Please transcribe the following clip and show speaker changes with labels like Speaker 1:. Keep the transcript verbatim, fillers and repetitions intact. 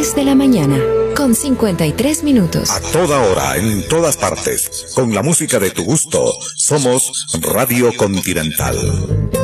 Speaker 1: diez de la mañana, con cincuenta y tres minutos.
Speaker 2: A toda hora, en todas partes, con la música de tu gusto, somos Radio Continental.